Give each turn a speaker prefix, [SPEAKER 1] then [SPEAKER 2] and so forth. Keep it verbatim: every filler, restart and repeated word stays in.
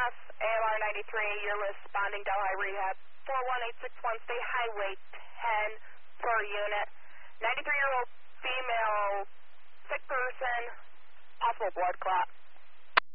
[SPEAKER 1] Mass, A M R ninety-three, you're responding Delhi Rehab, four one eight six one, stay highway ten per unit. ninety-three-year-old female, sick person, possible blood clot.